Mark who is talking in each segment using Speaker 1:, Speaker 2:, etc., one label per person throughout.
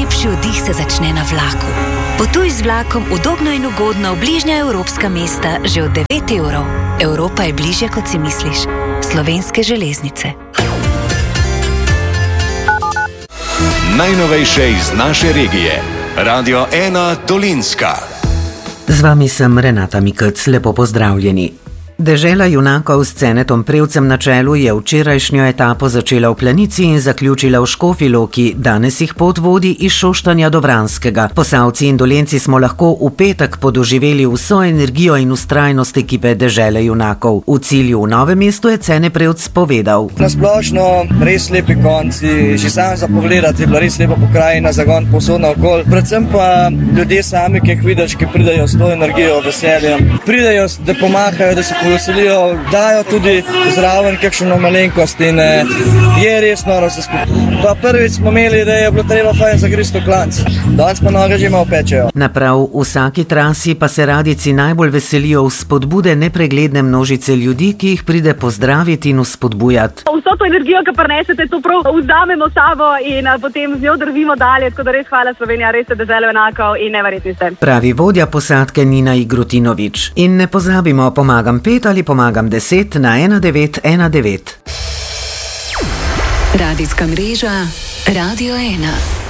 Speaker 1: Najlepši oddih se začne na vlaku. Potuj z vlakom udobno in ugodno v bližnja evropska mesta že od 9 evrov. Evropa je bližja, kot si misliš. Slovenske železnice.
Speaker 2: Najnovejše iz naše regije. Radio 1 Dolinska.
Speaker 3: Z vami sem Renata Mikec, lepo pozdravljeni. Dežela junakov s Cenetom Prevcem na čelu je včerajšnjo etapo začela v Planici in zaključila v Škofji Loki. Danes jih pot vodi iz Šoštanja do Vranskega. Posavci in Dolenci smo lahko v petek podoživeli vso energijo in vztrajnost ekipe Dežele junakov. V cilju v Novem mestu je Cene Prevc povedal.
Speaker 4: Na splošno res lepi konci, že sam za pogledati je bila res lepa pokrajina, zagon povsod naokoli. Predvsem pa ljudje sami, ki jih vidiš, ki pridejo s to energijo, veseljem. Pridejo, da pomahajo, da se veselijo, dajo tudi zraven kakšno malenkost in je res noro vse skupaj. Pa prvič smo imeli, da je bilo treba fajn zagristi v klanc. Danes pa noge že malo pečejo.
Speaker 3: Na prav vsaki trasi pa se radijci najbolj veselijo vzpodbude nepregledne množice ljudi, ki jih pride pozdraviti in vzpodbujati.
Speaker 5: Vso to energijo, ki prinesete, to prav vzamemo sabo in potem z njo drvimo dalje. Tako da res hvala Slovenija, res ste Dežela junakov in neverjetni ste.
Speaker 3: Pravi vodja posadke Nina Igrutinovič. In ne pozabimo, pomagam 5 ali pomagam 10 na 1919.
Speaker 1: Radijska mreža Radio 1.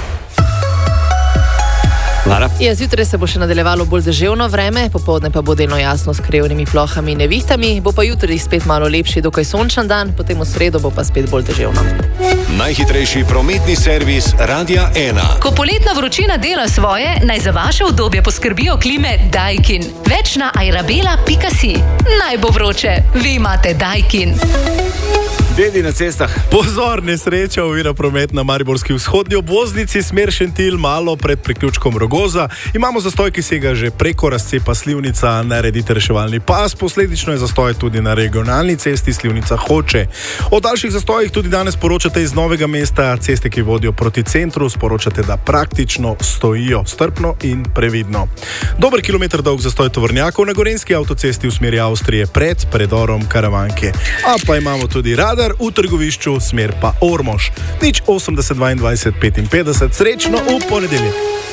Speaker 6: Zjutraj se bo še nadaljevalo bolj deževno vreme, popoldne pa bo delno jasno s krevnimi plohami in nevihtami, bo pa jutri spet malo lepši, dokaj sončen dan, potem v sredo bo pa spet bolj deževno.
Speaker 2: Najhitrejši prometni servis Radia 1.
Speaker 1: Ko poletna vročina dela svoje, naj za vaše udobje poskrbijo klime Daikin. Več na airabela.si. Naj bo vroče, vi imate Daikin.
Speaker 7: Dedi na cestah.
Speaker 8: Pozor, nesreča ovira promet na mariborski vzhodni obvoznici smer Šentilj, malo pred priključkom Rogoza. Imamo zastoj, ki sega že preko razcepa Slivnica, naredite reševalni pas, posledično je zastoj tudi na regionalni cesti Slivnica Hoče. O daljših zastojih tudi danes poročate iz Novega mesta, ceste, ki vodijo proti centru, sporočate, da praktično stojijo strpno in previdno. Dober kilometer dolg zastoj tovornjakov na gorenjski avtocesti v smeri Avstrije pred predorom Karavanke. A pa imamo tudi radar v trgovišču, smer pa Ormož. 080 22 55, srečno v ponedeljek.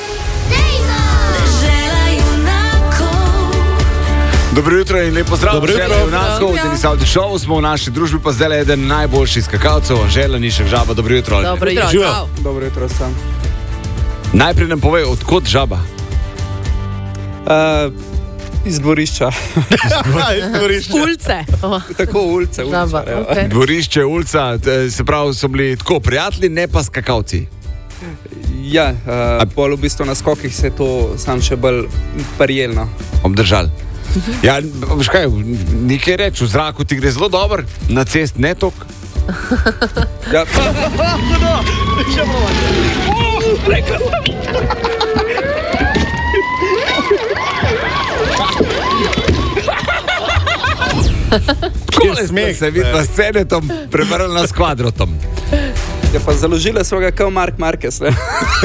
Speaker 7: Dobro jutro in lepo zdrav. Dežela junakov, Denis Avdi Show, smo v naši družbi pa zdaj eden najboljših skakalcev, Žela Nišek Žaba. Dobro jutro.
Speaker 6: Dobro jutro.
Speaker 4: Dobro jutro sam.
Speaker 7: Najprej nam povej, odkot Žaba?
Speaker 4: Iz dvorišča.
Speaker 6: Ulce.
Speaker 4: Tako ulice.
Speaker 6: Okay.
Speaker 7: Dvorišče, ulica, se pravi, so bili tako prijatelji, ne pa skakalci.
Speaker 4: Ja, pol v bistvu na skokih se to sam še bolj prijelno.
Speaker 7: Obdržal. Ja, veš kaj, nekaj reč, v zraku ti gre zelo dobro, na cest ne tok.
Speaker 4: Ja.
Speaker 7: Kole smeh se vidi s Cenetom, prebrala s Kvadrotom.
Speaker 4: Ja, pa založila svoga kao Mark Marquez, ne?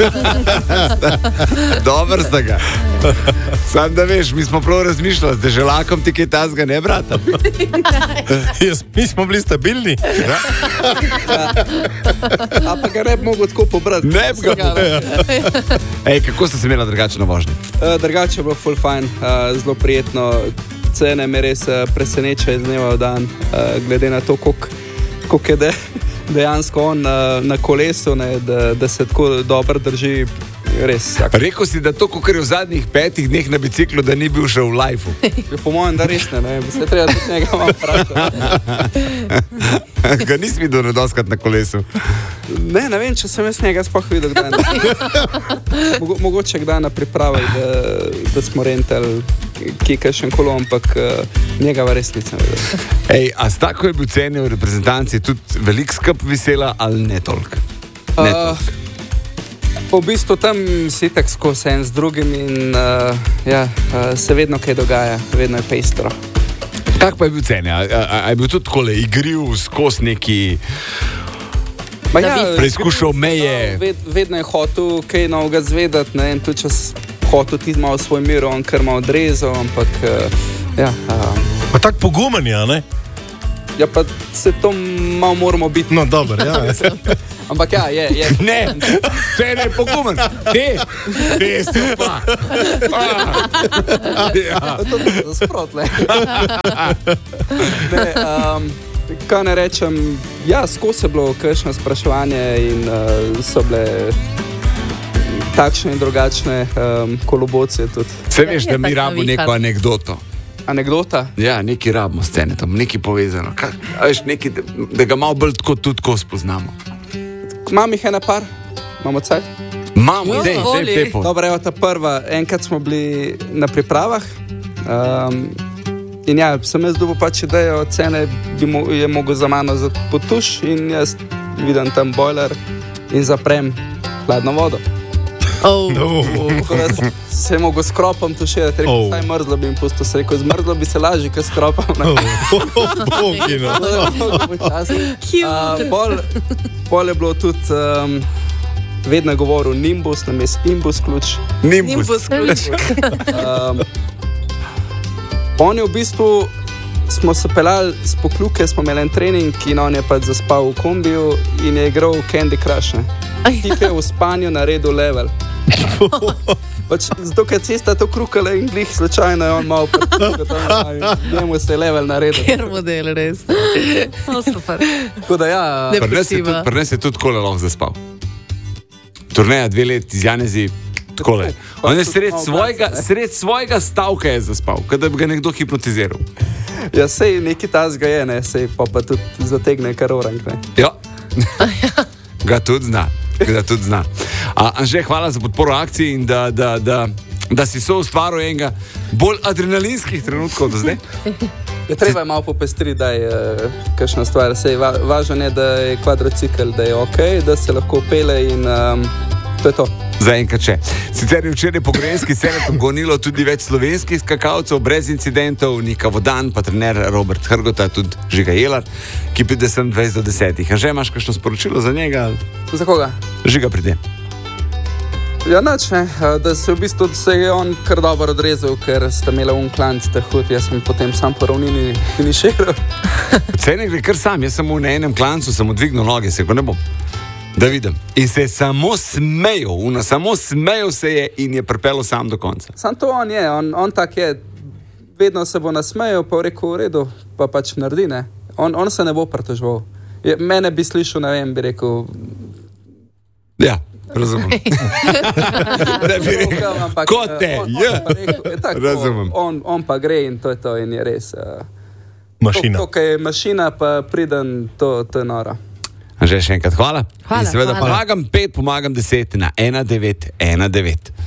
Speaker 7: Dober sta ga. Sam da veš, mi smo prav razmišljali, z Deželakom ti kaj tazga ne, brata?
Speaker 8: Mi smo bili stabilni.
Speaker 4: A pa ga ne bi mogel tako pobrati.
Speaker 7: Ne bi ga. Ej, kako ste se imela drugače na vožnji?
Speaker 4: Drugače je bilo full fine, zelo prijetno. Cene me res preseneča iz dneva v dan, glede na to, koliko je dejansko on na kolesu, ne, da se tako dobro drži. Res.
Speaker 7: Rekel si, da to, kot je v zadnjih 5 dneh na biciklu, da ni bil še v lifeu.
Speaker 4: Po mojem, da res ne, bi se treba tudi njega malo vprašati.
Speaker 7: Ga nisi videl nedoskrat na kolesu?
Speaker 4: Ne vem, če sem jaz njega sploh videl kdaj. Mogoče kdaj na pripravi, da smo rentali kakšen kolo, ampak njega v res nisem videl.
Speaker 7: Ej, a s tako je bil Cene v reprezentanci tudi velik skrb vesela ali ne toliko? Ne toliko.
Speaker 4: V bistvu tam si tak skozi en z drugim in se vedno kaj dogaja, vedno je pestro.
Speaker 7: Kak pa je bil Cene? A je bil tudi takole igriv skozi neki preizkušal meje?
Speaker 4: Vedno je hotel kaj novega zvedati, ne, in tudi čas hotel ti malo svoj mir, on kar malo odrezal, ampak
Speaker 8: Pa tak pogumen, ja, ne?
Speaker 4: Ja, pa se to malo moramo biti.
Speaker 8: No, dobro, ja.
Speaker 9: Ampak ja, je.
Speaker 7: Ne, cene je pogumen. Te so pa. Ja.
Speaker 9: To je za sprotle. Kaj ne rečem, ja, skozi je bilo kakšno spraševanje in so bile takšne in drugačne kolobocije tudi.
Speaker 7: Vse veš, da mi rabimo neko anekdoto.
Speaker 9: Anekdota?
Speaker 7: Ja, nekaj rabimo s Cenetom, nekaj povezano. Veš, nekaj, da ga malo bolj tudi tako spoznamo.
Speaker 9: Imam jih ena par, imamo cajt?
Speaker 7: Imamo, dej po.
Speaker 9: Dobro, evo ta prva. Enkrat smo bili na pripravah in ja, sem jaz dobil pač idejo, Cene je mogel za mano potuš in jaz vidim tam bojler in zaprem hladno vodo. Se je mogel s kropom tuširati, rekel, saj mrzlo bi jim pustil, se rekel, zmrzlo bi se lažje, kot s kropom. Pol je bilo tudi, vedno govoril Nimbus, namest Imbus ključ.
Speaker 7: Nimbus ključ.
Speaker 9: On je v bistvu, smo se pelali z Pokljuke, smo imeli en trening in on je pač zaspal v kombiju in je igral Candy Crush. Tip je v spanju naredil level. Pač, zato, ker cesta to krukala in glih slučajno je on malo pretukal, njemu se je level naredil.
Speaker 6: Ker model, res. Super.
Speaker 9: Tako da ja.
Speaker 7: Pri nas je tudi takole lahko zaspal. Turneja 2 let iz Janezi, takole. On je sred svojega stavka je zaspal, kada bi ga nekdo hipnotiziral.
Speaker 9: Ja, sej neki tazga je, ne, sej pa tudi zategne kar orang, ne.
Speaker 7: Ja. Ga tudi zna. Anže, hvala za podporo akciji in da si soustvaril enega bolj adrenalinskih trenutkov do zdaj.
Speaker 9: Ja, treba je malo popestriti, da je kakšna stvar. Sej, važno je, da je kvadrocikl, da je ok, da se lahko pele in to je to.
Speaker 7: Zaenkrat še. Sicer je včeraj po Gorenjski Cenetom gonilo tudi več slovenskih skakalcev brez incidentov, Nika Vodan, pa trener Robert Hrgota, tudi Žiga Jelar, ki pride sem 20:10. A že imaš kakšno sporočilo za njega?
Speaker 9: Za koga?
Speaker 7: Žiga pride.
Speaker 9: Ja, nič ne, da se v bistvu se je on kar dobro odrezal, ker sta imela klanc, ta hud, jaz sem potem sam po ravnini finiširal.
Speaker 7: Cene gre kar sam, jaz sem v enem klancu, sem odvignil noge, se ko ne bom. Da vidim. In se je samo smejal se je in je pripelil sam do konca.
Speaker 9: Sam to on je, on tak je, vedno se bo nasmejal, pa rekel v redu, pa pač naredi, ne. On se ne bo pritoževal. Mene bi slišal, ne vem, bi rekel...
Speaker 7: Ja, razumem. Da bi rekel, kot te, razumem.
Speaker 9: On pa gre in to je to in je res.
Speaker 8: Mašina.
Speaker 9: To, kaj je mašina, pa priden, to je nora.
Speaker 7: Že še enkrat hvala. In seveda pomagam 5, pomagam 10 na 1919.